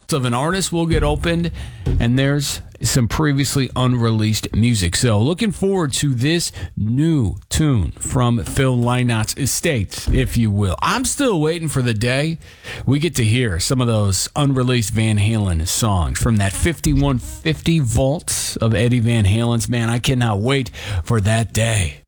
of an artist will get opened, and there's some previously unreleased music. So looking forward to this new tune from Phil Lynot's estate, if you will. I'm still waiting for the day we get to hear some of those unreleased Van Halen songs from that 5150 vault of Eddie Van Halen's. Man, I cannot wait for that day.